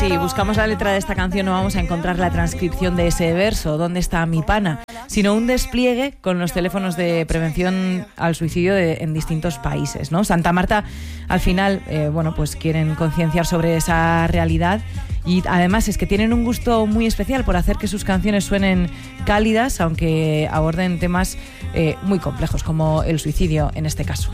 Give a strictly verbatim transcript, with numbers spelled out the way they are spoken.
si buscamos la letra de esta canción no vamos a encontrar la transcripción de ese verso, ¿dónde está mi pana?, sino un despliegue con los teléfonos de prevención al suicidio de, en distintos países, ¿no? Santa Marta, al final, eh, bueno, pues quieren concienciar sobre esa realidad y además es que tienen un gusto muy especial por hacer que sus canciones suenen cálidas, aunque aborden temas eh, muy complejos, como el suicidio en este caso.